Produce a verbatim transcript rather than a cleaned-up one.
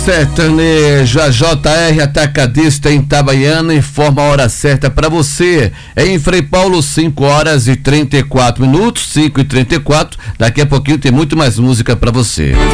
Sertaneja J R Atacadista em Itabaiana informa a hora certa para você. É em Frei Paulo, cinco horas e trinta e quatro minutos, cinco e trinta e quatro. Daqui a pouquinho tem muito mais música para você.